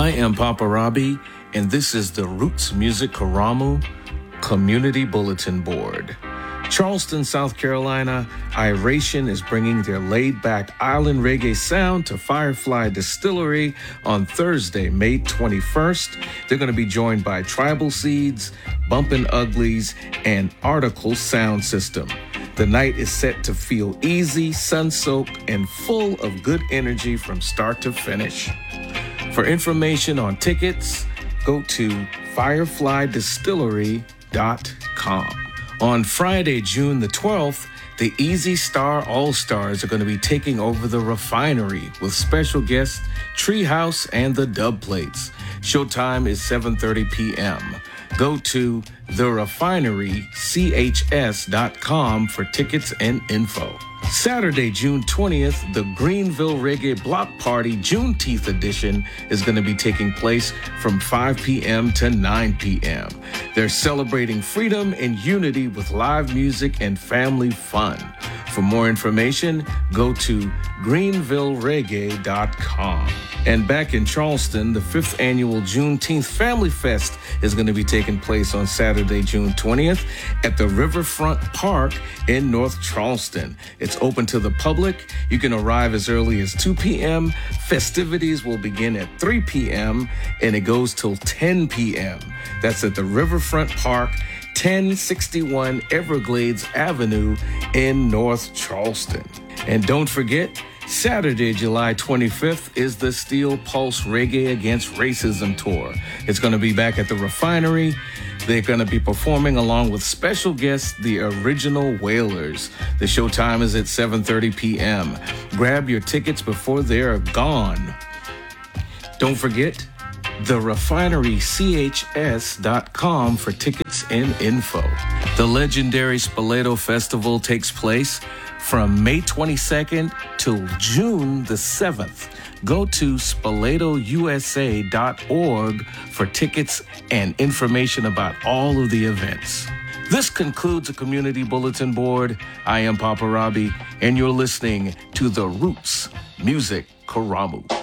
I am Papa Robbie, and this is the Roots Music Karamu Community Bulletin Board. Charleston, South Carolina, Iration is bringing their laid-back island reggae sound to Firefly Distillery on Thursday, May 21st. They're going to be joined by Tribal Seeds, Bumpin' Uglies, and Article Sound System. The night is set to feel easy, sun-soaked, and full of good energy from start to finish. For information on tickets, go to fireflydistillery.com. On Friday, June the 12th, the Easy Star All-Stars are going to be taking over the Refinery with special guests Treehouse and the Dub Plates. Showtime is 7:30 p.m. Go to therefinerychs.com for tickets and info. Saturday, June 20th, the Greenville Reggae Block Party Juneteenth edition is going to be taking place from 5 p.m. to 9 p.m. They're celebrating freedom and unity with live music and family fun. For more information, go to greenvillereggae.com. And back in Charleston, the 5th annual Juneteenth Family Fest is going to be taking place on Saturday, June 20th at the Riverfront Park in North Charleston. It's open to the public. You can arrive as early as 2 p.m. Festivities will begin at 3 p.m. and it goes till 10 p.m. That's at the Riverfront Park, 1061 Everglades Avenue in North Charleston. And don't forget, Saturday, July 25th is the Steel Pulse Reggae Against Racism Tour. It's going to be back at the Refinery. They're going to be performing along with special guests, the Original Wailers. The showtime is at 7:30 p.m. Grab your tickets before they're gone. Don't forget, therefinerychs.com for tickets and info. The legendary Spoleto Festival takes place from May 22nd till June the 7th. Go to spoletousa.org for tickets and information about all of the events. This concludes the Community Bulletin Board. I am Papa Robbie, and you're listening to the Roots Music Karamu.